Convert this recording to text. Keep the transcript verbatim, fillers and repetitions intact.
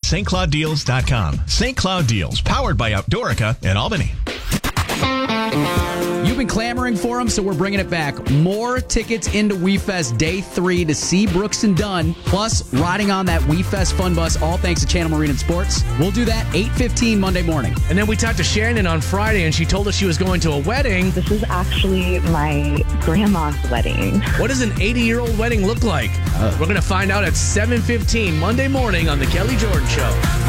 St Cloud Deals dot com. Saint Cloud Deals, powered by Outdoorica in Albany. You've been clamoring for them, so we're bringing it back. More tickets into WeFest Day three to see Brooks and Dunn, plus riding on that WeFest Fun Bus, all thanks to Channel Marine and Sports. We'll do that eight fifteen Monday morning. And then we talked to Shannon on Friday, and she told us she was going to a wedding. This is actually my grandma's wedding. What does an eighty-year-old wedding look like? Uh, we're going to find out at seven fifteen Monday morning on The Kelly Jordan Show.